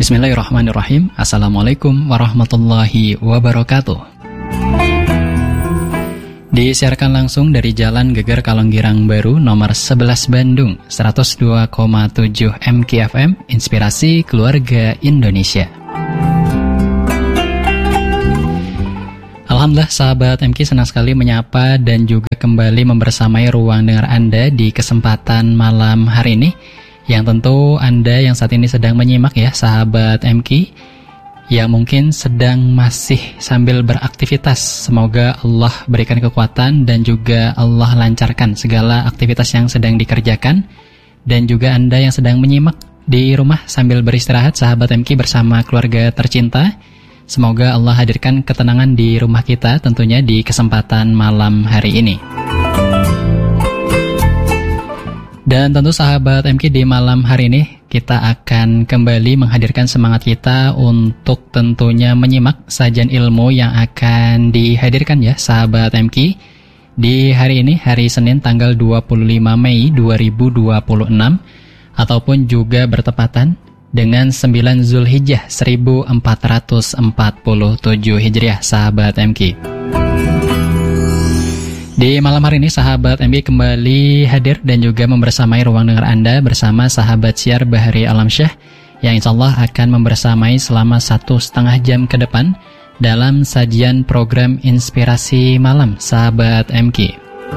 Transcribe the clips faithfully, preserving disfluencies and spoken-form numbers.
Bismillahirrahmanirrahim. Assalamualaikum warahmatullahi wabarakatuh. Disiarkan langsung dari Jalan Geger Kalonggirang Baru nomor sebelas Bandung, seratus dua koma tujuh M K F M, Inspirasi Keluarga Indonesia. Alhamdulillah sahabat M K, senang sekali menyapa dan juga kembali membersamai ruang dengar Anda di kesempatan malam hari ini. Yang tentu Anda yang saat ini sedang menyimak ya sahabat M K, yang mungkin sedang masih sambil beraktivitas. Semoga Allah berikan kekuatan dan juga Allah lancarkan segala aktivitas yang sedang dikerjakan. Dan juga Anda yang sedang menyimak di rumah sambil beristirahat sahabat M K bersama keluarga tercinta. Semoga Allah hadirkan ketenangan di rumah kita tentunya di kesempatan malam hari ini. Dan tentu sahabat M K, di malam hari ini kita akan kembali menghadirkan semangat kita untuk tentunya menyimak sajian ilmu yang akan dihadirkan ya sahabat M K. Di hari ini, hari Senin tanggal dua puluh lima Mei dua ribu dua puluh enam, ataupun juga bertepatan dengan sembilan Zulhijjah seribu empat ratus empat puluh tujuh Hijriah sahabat M K. Di malam hari ini sahabat M K kembali hadir dan juga membersamai ruang dengar Anda bersama sahabat siar Bahari Alamsyah yang insya Allah akan membersamai selama satu setengah jam ke depan dalam sajian program Inspirasi Malam sahabat M K.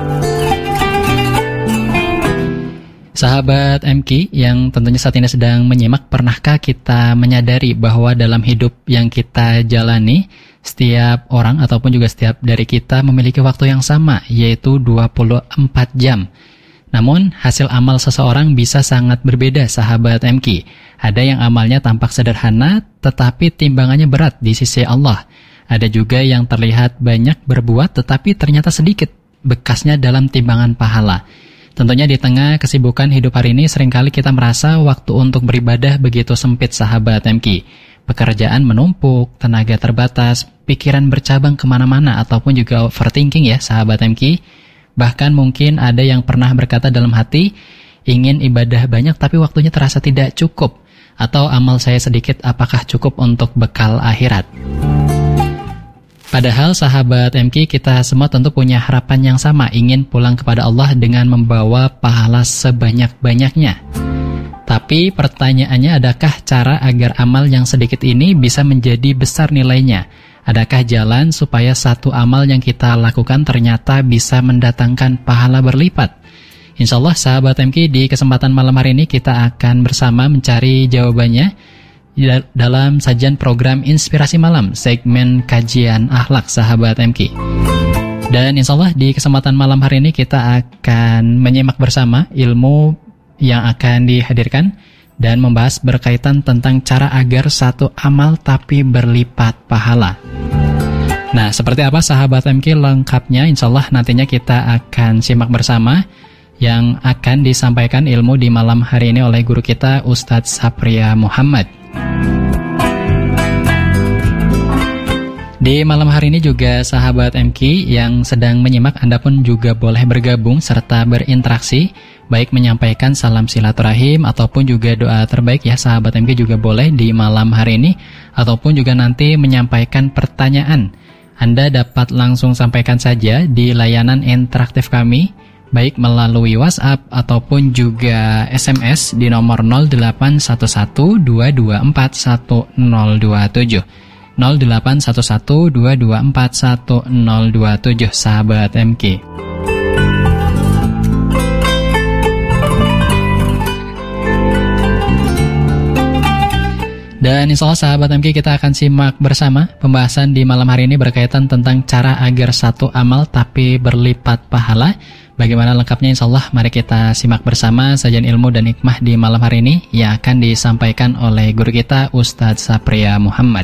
Sahabat M K yang tentunya saat ini sedang menyimak, pernahkah kita menyadari bahwa dalam hidup yang kita jalani, setiap orang ataupun juga setiap dari kita memiliki waktu yang sama, yaitu dua puluh empat jam. Namun, hasil amal seseorang bisa sangat berbeda, sahabat M K. Ada yang amalnya tampak sederhana, tetapi timbangannya berat di sisi Allah. Ada juga yang terlihat banyak berbuat, tetapi ternyata sedikit bekasnya dalam timbangan pahala. Tentunya di tengah kesibukan hidup hari ini, seringkali kita merasa waktu untuk beribadah begitu sempit, sahabat M K. Pekerjaan menumpuk, tenaga terbatas, pikiran bercabang kemana-mana, ataupun juga overthinking ya sahabat M K. Bahkan mungkin ada yang pernah berkata dalam hati, ingin ibadah banyak tapi waktunya terasa tidak cukup. Atau amal saya sedikit, apakah cukup untuk bekal akhirat? Padahal sahabat M K, kita semua tentu punya harapan yang sama, ingin pulang kepada Allah dengan membawa pahala sebanyak-banyaknya. Tapi pertanyaannya, adakah cara agar amal yang sedikit ini bisa menjadi besar nilainya? Adakah jalan supaya satu amal yang kita lakukan ternyata bisa mendatangkan pahala berlipat? Insya Allah sahabat M K, di kesempatan malam hari ini kita akan bersama mencari jawabannya dalam sajian program Inspirasi Malam, segmen kajian akhlak sahabat M K. Dan insya Allah di kesempatan malam hari ini kita akan menyimak bersama ilmu yang akan dihadirkan dan membahas berkaitan tentang cara agar satu amal tapi berlipat pahala. Nah, seperti apa sahabat M K lengkapnya? Insya Allah nantinya kita akan simak bersama yang akan disampaikan ilmu di malam hari ini oleh guru kita Ustadz Sapria Muhammad. Di malam hari ini juga sahabat M K yang sedang menyimak, Anda pun juga boleh bergabung serta berinteraksi, baik menyampaikan salam silaturahim ataupun juga doa terbaik ya sahabat M K juga boleh di malam hari ini, ataupun juga nanti menyampaikan pertanyaan. Anda dapat langsung sampaikan saja di layanan interaktif kami, baik melalui WhatsApp ataupun juga S M S di nomor nol delapan satu satu dua dua empat satu nol dua tujuh nol delapan satu satu dua dua empat satu nol dua tujuh sahabat M K. Dan insya Allah sahabat M K, kita akan simak bersama pembahasan di malam hari ini berkaitan tentang cara agar satu amal tapi berlipat pahala. Bagaimana lengkapnya insya Allah, mari kita simak bersama sajian ilmu dan hikmah di malam hari ini yang akan disampaikan oleh guru kita Ustadz Sapria Muhammad.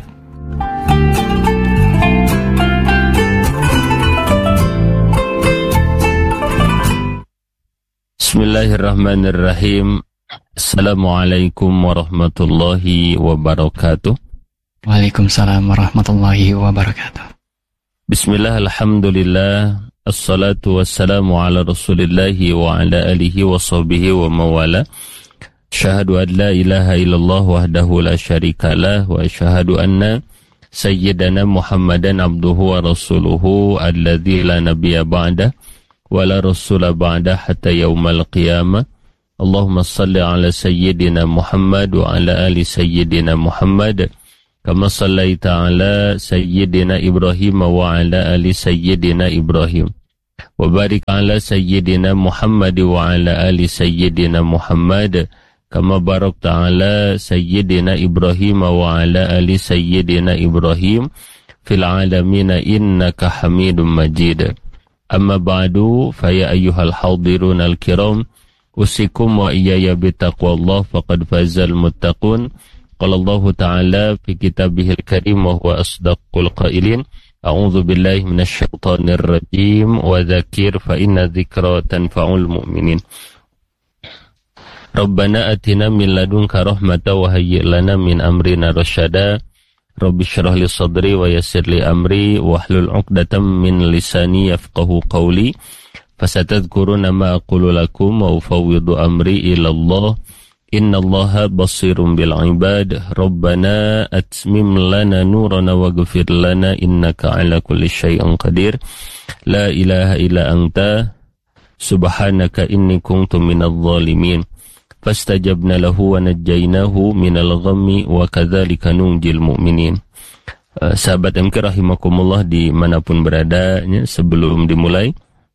Bismillahirrahmanirrahim. Assalamualaikum warahmatullahi wabarakatuh. Waalaikumsalam warahmatullahi wabarakatuh. Bismillah, alhamdulillah, assalatu wassalamu ala rasulillahi wa ala alihi wa sahbihi wa mawala. Asyhadu an la ilaha illallah wahdahu la syarikalah wa asyhadu anna sayyidana Muhammadan abduhu wa rasuluhu alladzi la nabiyya ba'dah wa la rasula ba'dah hatta yaumal qiyamah. Allahumma salli ala sayyidina Muhammad wa ala ali sayyidina Muhammad kama sallaita ala sayyidina Ibrahim wa ala ali sayyidina Ibrahim wa barik ala sayyidina Muhammad wa ala ali sayyidina Muhammad kama barakta ala sayyidina Ibrahim wa ala ali sayyidina Ibrahim fil alamin innaka Hamidum Majid. Amma ba'du, fa ya ayyuhal hadirun al-kiram, usikum wa iyaya bitaqwallah faqad fazal muttaqun. Qala Allah Ta'ala fi kitabihil karim wa huwa asdaqul qailin. A'udzu billahi minasy syaithanir rajim wa dzakir fa inna dzikra tanfa'ul mu'minin. Rabbana atina min ladunka rahmatan wa hayyi' lana min amrina rasyada. Rabbi shrah li sadri wa yassir li amri wahlul 'uqdatam min lisani yafqahu qawli. Fasatadhkuruna ma aqulu lakum wa ufawwidu amri ila Allah. Innallaha basirun bil 'ibad. Rabbana atmim lana nurana waghfir lana innaka 'ala kulli syai'in qadir. La ilaha illa anta subhanaka inni kuntu minadh dhalimin. Fastajabna lahu wa najjaynahu minal ghammi wa kadzalika nunjil mu'minin. Uh, sahabat M K rahimakumullah dimanapun berada, ya, sebelum dimulai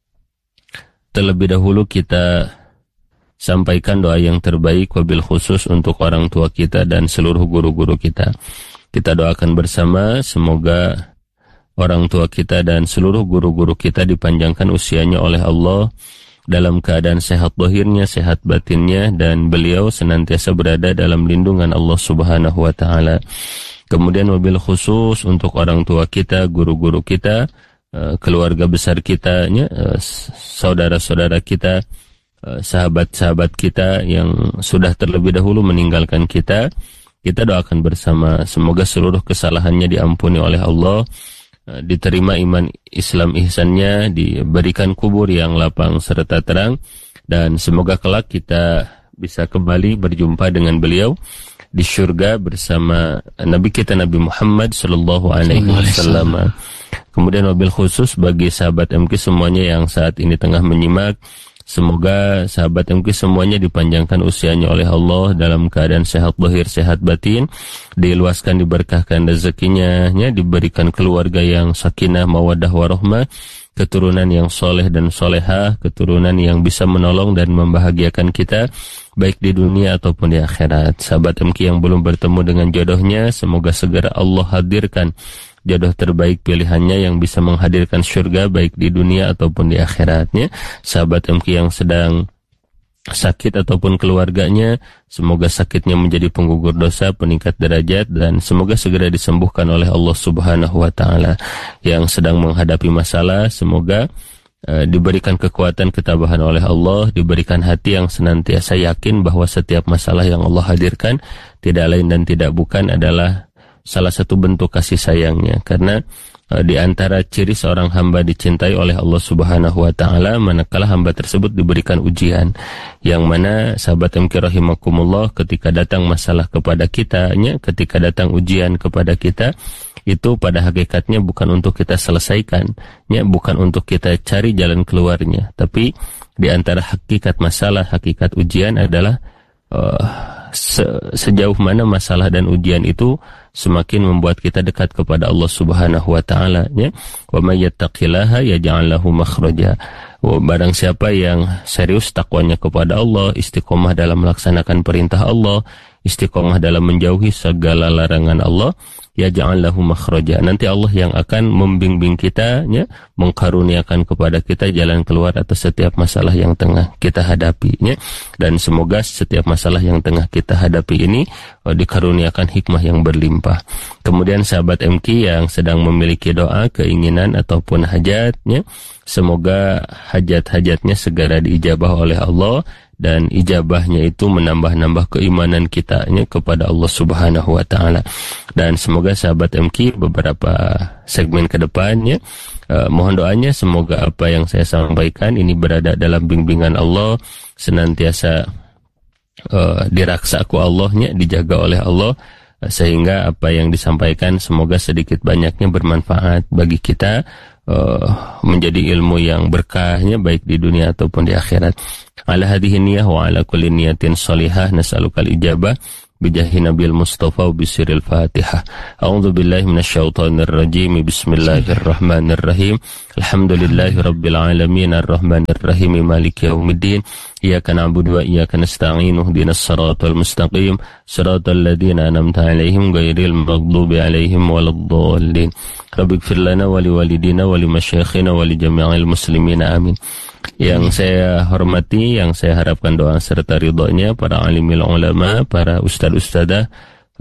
terlebih dahulu kita sampaikan doa yang terbaik wabil khusus untuk orang tua kita dan seluruh guru-guru kita. Kita doakan bersama semoga orang tua kita dan seluruh guru-guru kita dipanjangkan usianya oleh Allah dalam keadaan sehat zahirnya, sehat batinnya, dan beliau senantiasa berada dalam lindungan Allah Subhanahu wa Ta'ala. Kemudian wabil khusus untuk orang tua kita, guru-guru kita, keluarga besar kita, saudara-saudara kita, sahabat-sahabat kita yang sudah terlebih dahulu meninggalkan kita. Kita doakan bersama semoga seluruh kesalahannya diampuni oleh Allah, diterima iman Islam ihsannya, diberikan kubur yang lapang serta terang, dan semoga kelak kita bisa kembali berjumpa dengan beliau di syurga bersama Nabi kita Nabi Muhammad sallallahu alaihi wasallam. Kemudian wabil khusus bagi sahabat M K semuanya yang saat ini tengah menyimak, semoga sahabat M K semuanya dipanjangkan usianya oleh Allah dalam keadaan sehat zahir, sehat batin, diluaskan, diberkahkan rezekinya, ya, diberikan keluarga yang sakinah, mawaddah, warahmah, keturunan yang soleh dan solehah, keturunan yang bisa menolong dan membahagiakan kita baik di dunia ataupun di akhirat. Sahabat M K yang belum bertemu dengan jodohnya, semoga segera Allah hadirkan jodoh terbaik pilihannya yang bisa menghadirkan syurga baik di dunia ataupun di akhiratnya. Sahabat M K yang sedang sakit ataupun keluarganya, semoga sakitnya menjadi penggugur dosa, peningkat derajat, dan semoga segera disembuhkan oleh Allah Subhanahu wa Ta'ala. Yang sedang menghadapi masalah, semoga uh, diberikan kekuatan ketabahan oleh Allah, diberikan hati yang senantiasa yakin bahwa setiap masalah yang Allah hadirkan tidak lain dan tidak bukan adalah salah satu bentuk kasih sayangnya. Karena uh, di antara ciri seorang hamba dicintai oleh Allah Subhanahu wa Ta'ala manakala hamba tersebut diberikan ujian, yang mana sahabat M K rahimakumullah, ketika datang masalah kepada kita, ya, ketika datang ujian kepada kita, itu pada hakikatnya bukan untuk kita selesaikan, ya, bukan untuk kita cari jalan keluarnya, tapi di antara hakikat masalah, hakikat ujian adalah uh, Se- sejauh mana masalah dan ujian itu semakin membuat kita dekat kepada Allah Subhanahu wa Ta'ala, ya. Wa may yattaqillaha yaj'al lahu makhraja. Barang siapa yang serius takwanya kepada Allah, istiqomah dalam melaksanakan perintah Allah, istiqomah dalam menjauhi segala larangan Allah, yaj'al lahu makhraja. Nanti Allah yang akan membimbing kita, ya, mengkaruniakan kepada kita jalan keluar atas setiap masalah yang tengah kita hadapi, ya. Dan semoga setiap masalah yang tengah kita hadapi ini oh, dikaruniakan hikmah yang berlimpah. Kemudian sahabat M K yang sedang memiliki doa, keinginan ataupun hajatnya, semoga hajat-hajatnya segera diijabah oleh Allah, dan ijabahnya itu menambah-nambah keimanan kitanya kepada Allah Subhanahu wa Ta'ala. Dan semoga sahabat M K beberapa segmen ke depannya, uh, mohon doanya semoga apa yang saya sampaikan ini berada dalam bimbingan Allah, senantiasa uh, diraksa ku Allahnya, dijaga oleh Allah, uh, sehingga apa yang disampaikan semoga sedikit banyaknya bermanfaat bagi kita, uh, menjadi ilmu yang berkahnya baik di dunia ataupun di akhirat. Ala hadhihi niyyah wa ala kulli niyatin shalihah nas'alukal ijabah bijahi nabil mustafa wa bisiril fatihah. A'udzu billahi minasyaitonir rajim. Bismillahirrahmanirrahim. Alhamdulillahi rabbil alamin arrahmanir rahim maliki yaumiddin. Iyyaka na'budu wa iyyaka nasta'in. Ihdinas siratal mustaqim. Siratal ladzina an'amta 'alaihim ghairil maghdubi 'alaihim waladdallin. Rabbighfir lana wa liwalidina wa limasyayikhina wa li jami'il muslimin. Amin. Yang saya hormati, yang saya harapkan doa serta ridhonya para alimil ulama, para ustadz-ustadzah